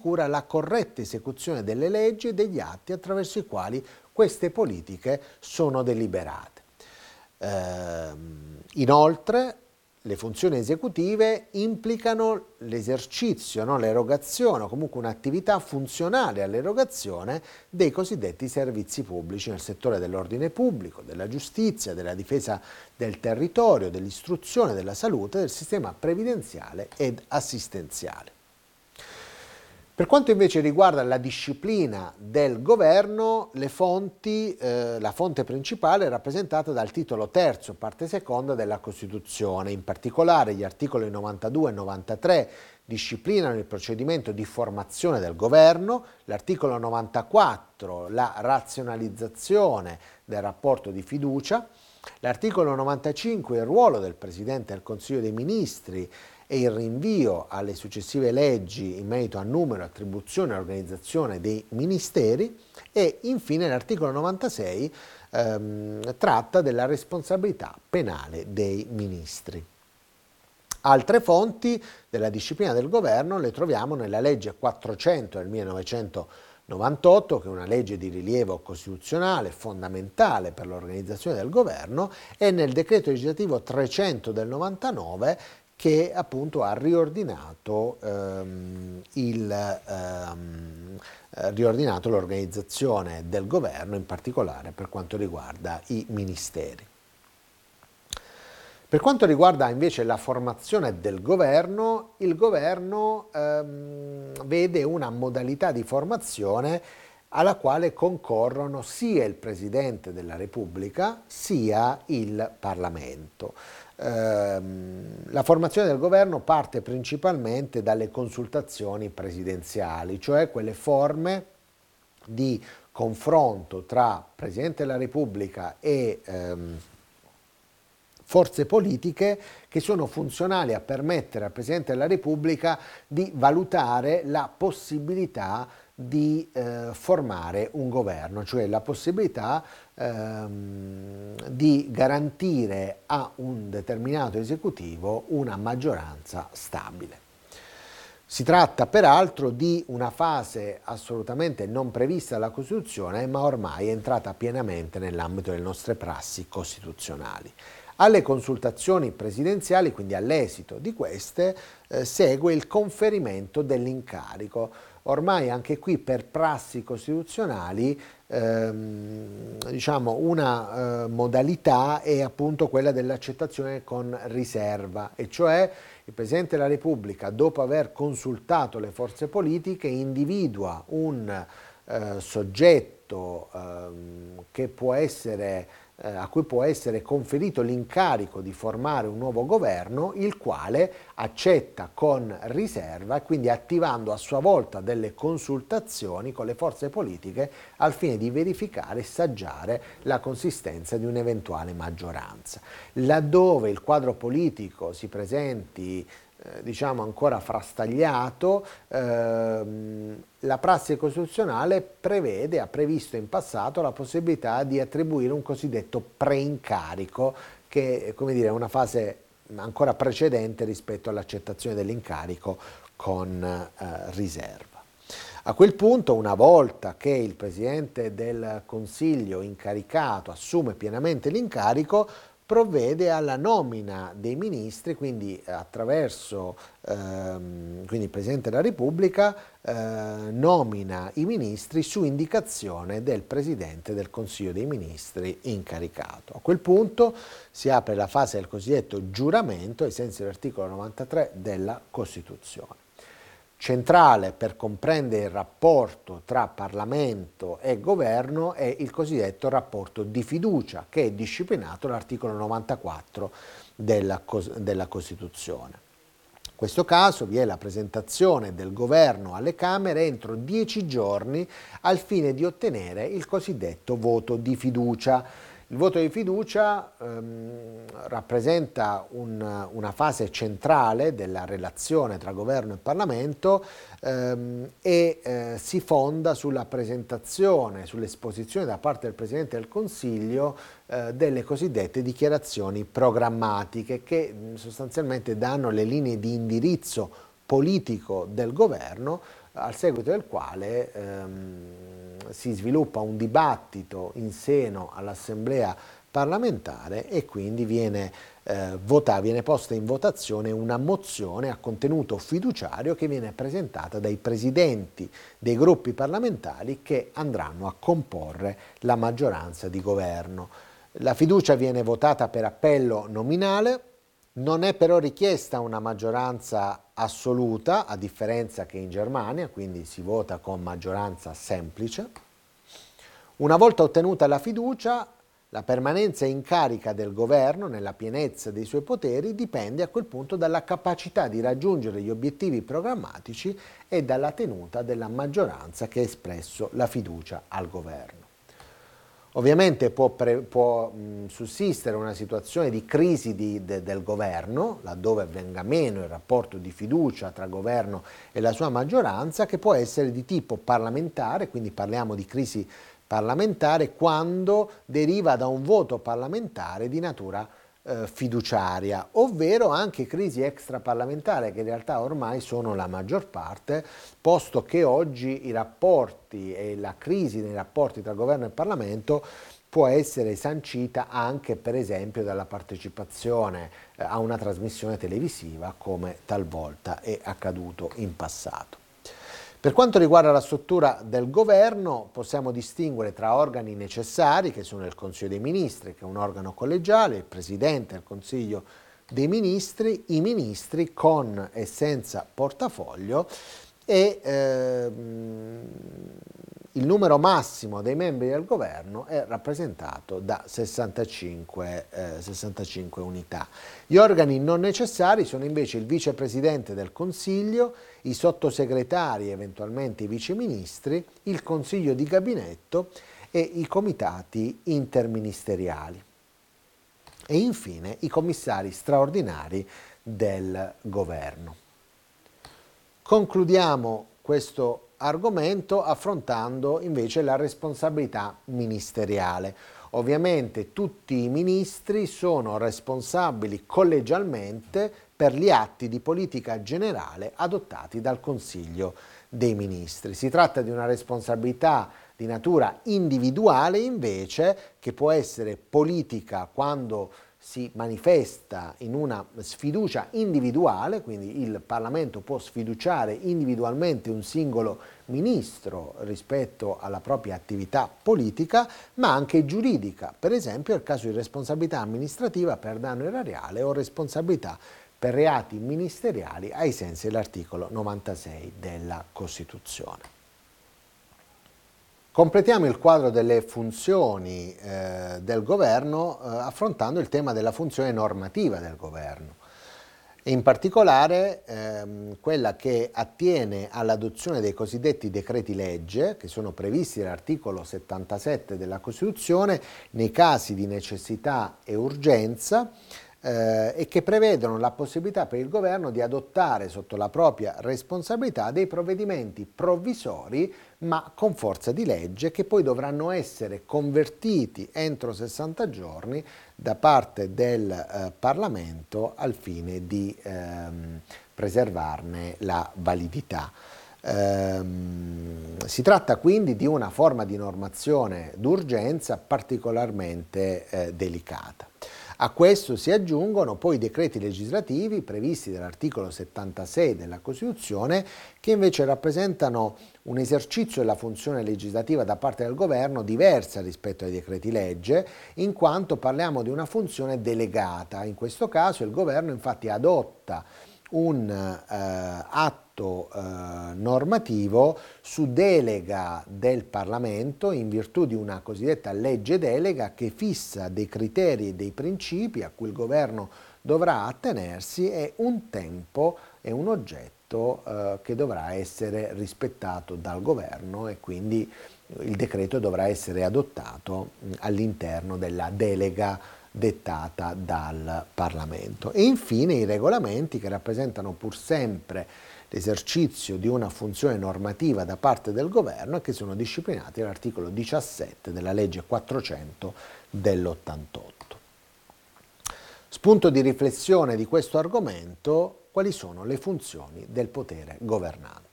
assicura la corretta esecuzione delle leggi e degli atti attraverso i quali queste politiche sono deliberate. Inoltre, le funzioni esecutive implicano l'esercizio, no? L'erogazione o comunque un'attività funzionale all'erogazione dei cosiddetti servizi pubblici nel settore dell'ordine pubblico, della giustizia, della difesa del territorio, dell'istruzione, della salute, del sistema previdenziale ed assistenziale. Per quanto invece riguarda la disciplina del governo, la fonte principale è rappresentata dal titolo terzo, parte seconda della Costituzione. In particolare gli articoli 92 e 93 disciplinano il procedimento di formazione del governo, l'articolo 94 la razionalizzazione del rapporto di fiducia, l'articolo 95 il ruolo del Presidente del Consiglio dei Ministri e il rinvio alle successive leggi in merito a numero, attribuzione e organizzazione dei ministeri, e infine l'articolo 96 tratta della responsabilità penale dei ministri. Altre fonti della disciplina del governo le troviamo nella legge 400 del 1998, che è una legge di rilievo costituzionale fondamentale per l'organizzazione del governo, e nel decreto legislativo 300 del 99, che appunto ha riordinato l'organizzazione del governo, in particolare per quanto riguarda i ministeri. Per quanto riguarda invece la formazione del governo, il governo vede una modalità di formazione alla quale concorrono sia il Presidente della Repubblica sia il Parlamento. La formazione del governo parte principalmente dalle consultazioni presidenziali, cioè quelle forme di confronto tra Presidente della Repubblica e forze politiche che sono funzionali a permettere al Presidente della Repubblica di valutare la possibilità di formare un governo, cioè la possibilità di garantire a un determinato esecutivo una maggioranza stabile. Si tratta peraltro di una fase assolutamente non prevista dalla Costituzione, ma ormai è entrata pienamente nell'ambito delle nostre prassi costituzionali. Alle consultazioni presidenziali, quindi all'esito di queste, segue il conferimento dell'incarico. Ormai anche qui per prassi costituzionali una modalità è appunto quella dell'accettazione con riserva, e cioè il Presidente della Repubblica, dopo aver consultato le forze politiche, individua un soggetto che può essere a cui può essere conferito l'incarico di formare un nuovo governo, il quale accetta con riserva, quindi attivando a sua volta delle consultazioni con le forze politiche al fine di verificare e saggiare la consistenza di un'eventuale maggioranza. Laddove il quadro politico si presenti ancora frastagliato, la prassi costituzionale ha previsto in passato la possibilità di attribuire un cosiddetto preincarico, che è una fase ancora precedente rispetto all'accettazione dell'incarico con riserva. A quel punto, una volta che il Presidente del Consiglio incaricato assume pienamente l'incarico, provvede alla nomina dei ministri, quindi attraverso il Presidente della Repubblica nomina i ministri su indicazione del Presidente del Consiglio dei Ministri incaricato. A quel punto si apre la fase del cosiddetto giuramento ai sensi dell'articolo 93 della Costituzione. Centrale per comprendere il rapporto tra Parlamento e Governo è il cosiddetto rapporto di fiducia, che è disciplinato dall'articolo 94 della Costituzione. In questo caso vi è la presentazione del Governo alle Camere entro 10 giorni al fine di ottenere il cosiddetto voto di fiducia. Il voto di fiducia rappresenta una fase centrale della relazione tra governo e Parlamento si fonda sulla presentazione, sull'esposizione da parte del Presidente del Consiglio delle cosiddette dichiarazioni programmatiche, che sostanzialmente danno le linee di indirizzo politico del governo al seguito del quale si sviluppa un dibattito in seno all'Assemblea parlamentare e quindi viene posta in votazione una mozione a contenuto fiduciario che viene presentata dai presidenti dei gruppi parlamentari che andranno a comporre la maggioranza di governo. La fiducia viene votata per appello nominale, non è però richiesta una maggioranza assoluta, a differenza che in Germania, quindi si vota con maggioranza semplice. Una volta ottenuta la fiducia, la permanenza in carica del governo nella pienezza dei suoi poteri dipende a quel punto dalla capacità di raggiungere gli obiettivi programmatici e dalla tenuta della maggioranza che ha espresso la fiducia al governo. Ovviamente può sussistere una situazione di crisi del governo, laddove venga meno il rapporto di fiducia tra governo e la sua maggioranza, che può essere di tipo parlamentare, quindi parliamo di crisi parlamentare quando deriva da un voto parlamentare di natura fiduciaria, ovvero anche crisi extraparlamentari che in realtà ormai sono la maggior parte, posto che oggi i rapporti e la crisi nei rapporti tra governo e Parlamento può essere sancita anche per esempio dalla partecipazione a una trasmissione televisiva come talvolta è accaduto in passato. Per quanto riguarda la struttura del governo, possiamo distinguere tra organi necessari, che sono il Consiglio dei Ministri, che è un organo collegiale, il Presidente del Consiglio dei Ministri, i ministri con e senza portafoglio e il numero massimo dei membri del governo è rappresentato da 65 unità. Gli organi non necessari sono invece il vicepresidente del Consiglio, i sottosegretari, eventualmente i viceministri, il consiglio di gabinetto e i comitati interministeriali. E infine i commissari straordinari del governo. Concludiamo questo argomento affrontando invece la responsabilità ministeriale. Ovviamente tutti i ministri sono responsabili collegialmente per gli atti di politica generale adottati dal Consiglio dei Ministri. Si tratta di una responsabilità di natura individuale invece, che può essere politica quando si manifesta in una sfiducia individuale, quindi il Parlamento può sfiduciare individualmente un singolo ministro rispetto alla propria attività politica, ma anche giuridica, per esempio nel caso di responsabilità amministrativa per danno erariale o responsabilità per reati ministeriali ai sensi dell'articolo 96 della Costituzione. Completiamo il quadro delle funzioni del governo affrontando il tema della funzione normativa del governo, e in particolare quella che attiene all'adozione dei cosiddetti decreti legge, che sono previsti dall'articolo 77 della Costituzione nei casi di necessità e urgenza, e che prevedono la possibilità per il governo di adottare sotto la propria responsabilità dei provvedimenti provvisori ma con forza di legge, che poi dovranno essere convertiti entro 60 giorni da parte del Parlamento al fine di preservarne la validità. Si tratta quindi di una forma di normazione d'urgenza particolarmente delicata. A questo si aggiungono poi i decreti legislativi previsti dall'articolo 76 della Costituzione, che invece rappresentano un esercizio della funzione legislativa da parte del governo diversa rispetto ai decreti legge, in quanto parliamo di una funzione delegata. In questo caso il governo infatti adotta un atto normativo su delega del Parlamento in virtù di una cosiddetta legge delega che fissa dei criteri e dei principi a cui il governo dovrà attenersi e un tempo e un oggetto che dovrà essere rispettato dal governo, e quindi il decreto dovrà essere adottato all'interno della delega dettata dal Parlamento. E infine i regolamenti, che rappresentano pur sempre l'esercizio di una funzione normativa da parte del governo e che sono disciplinati dall'articolo 17 della legge 400 dell'88. Spunto di riflessione di questo argomento: quali sono le funzioni del potere governante?